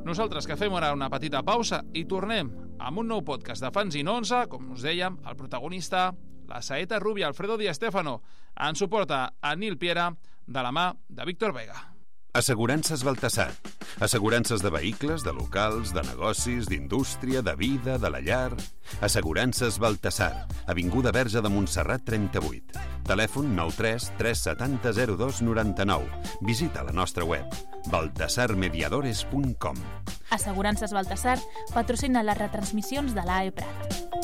Nosaltres que fem ara una petita pausa i tornem amb un nou podcast de Fanzine 11, com us dèiem, el protagonista, la saeta rubia Alfredo Di Stéfano, en suporta a Nil Piera, de la mà de Víctor Vega. Assegurances Baltasar. Assegurances de vehicles, de locals, de negocis, d'indústria, de vida, de la llar. Assegurances Baltasar. Avinguda Verge de Montserrat 38. Telèfon 93 370 02 99. Visita la nostra web baltasarmediadores.com. Assegurances Baltasar patrocina les retransmissions de l'AE Prat.